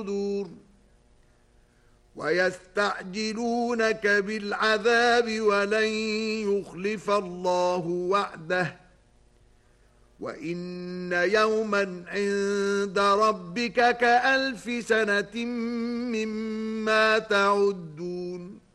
ويستعجلونك بالعذاب ولن يخلف الله وعده وإن يوما عند ربك كألف سنة مما تعدون